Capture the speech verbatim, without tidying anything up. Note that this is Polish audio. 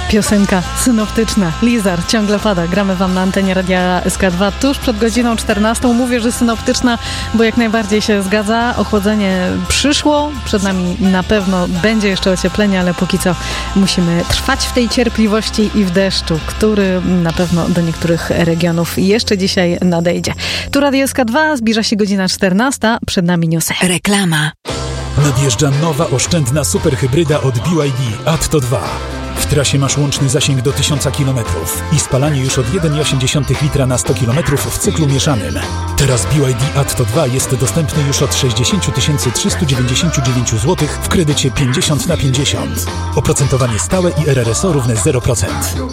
Piosenka synoptyczna. Lizar ciągle pada. Gramy wam na antenie Radia S K dwa tuż przed godziną czternastą. Mówię, że synoptyczna, bo jak najbardziej się zgadza. Ochłodzenie przyszło. Przed nami na pewno będzie jeszcze ocieplenie, ale póki co musimy trwać w tej cierpliwości i w deszczu, który na pewno do niektórych regionów jeszcze dzisiaj nadejdzie. Tu Radio S K dwa, zbliża się godzina czternasta. Przed nami newsy. Reklama. Nadjeżdża nowa, oszczędna superhybryda od B Y D Atto dwa. W trasie masz łączny zasięg do tysiąc kilometrów i spalanie już od jeden przecinek osiem litra na sto kilometrów w cyklu mieszanym. Teraz B Y D Atto dwa jest dostępny już od sześćdziesiąt tysięcy trzysta dziewięćdziesiąt dziewięć złotych w kredycie pięćdziesiąt na pięćdziesiąt. Oprocentowanie stałe i R R S O równe zero procent.